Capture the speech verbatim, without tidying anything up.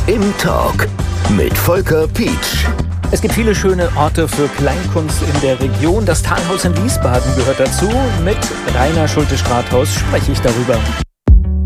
im Talk mit Volker Pietsch. Es gibt viele schöne Orte für Kleinkunst in der Region. Das Talhaus in Wiesbaden gehört dazu. Mit Rainer Schulte-Strathaus spreche ich darüber.